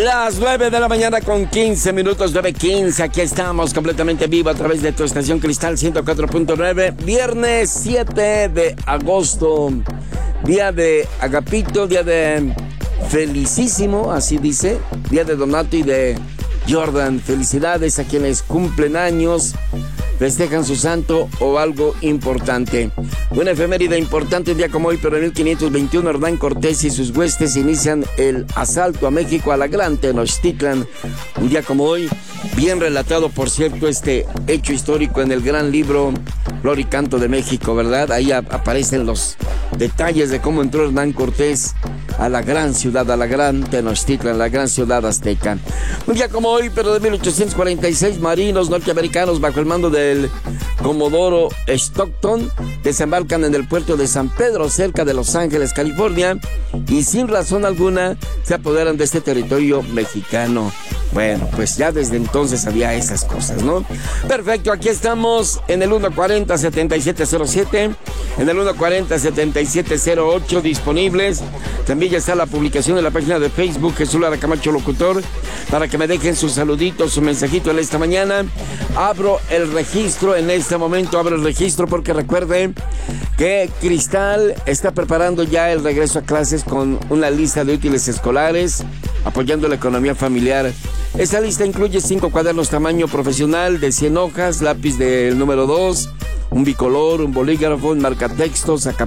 Las 9 de la mañana con 15 minutos, 9:15. Aquí estamos completamente vivo a través de tu estación Cristal 104.9. Viernes 7 de agosto. Día de Agapito, día de Felicísimo, así dice. Día de Donato y de Jordan. Felicidades a quienes cumplen años, festejan su santo o algo importante. Una efeméride importante un día como hoy, pero en 1521 Hernán Cortés y sus huestes inician el asalto a México, a la Gran Tenochtitlan. Un día como hoy, bien relatado, por cierto, este hecho histórico en el gran libro Flor y Canto de México, ¿verdad? Ahí aparecen los detalles de cómo entró Hernán Cortés a la gran ciudad, a la gran Tenochtitlan, la gran ciudad azteca. Un día como hoy, pero de 1846, marinos norteamericanos bajo el mando del Comodoro Stockton desembarcan en el puerto de San Pedro, cerca de Los Ángeles, California, y sin razón alguna se apoderan de este territorio mexicano. Bueno, pues ya desde entonces había esas cosas, ¿no? Perfecto, aquí estamos en el 140-7707, en el 140-7708 disponibles. También ya está la publicación en la página de Facebook Jesús Lara Camacho Locutor, para que me dejen sus saluditos, su mensajito en esta mañana. Abro el registro en este momento, abro el registro porque recuerden que Cristal está preparando ya el regreso a clases con una lista de útiles escolares, apoyando la economía familiar. Esta lista incluye 5 cuadernos tamaño profesional de 100 hojas, lápiz del número 2, un bicolor, un bolígrafo, un marcatextos,